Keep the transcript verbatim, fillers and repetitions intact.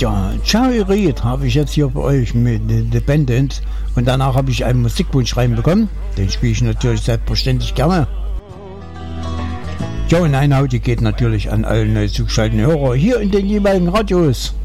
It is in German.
Ja, Chariot habe ich jetzt hier bei euch mit The Bandits und danach habe ich einen Musikwunsch reinbekommen. Den spiele ich natürlich selbstverständlich gerne. Ja, und eine Haut, die geht natürlich an alle neu zugeschalteten Hörer hier in den jeweiligen Radios.